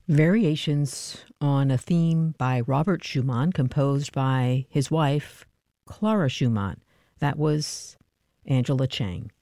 Variations on a theme by Robert Schumann, composed by his wife, Clara Schumann. That was Angela Chang.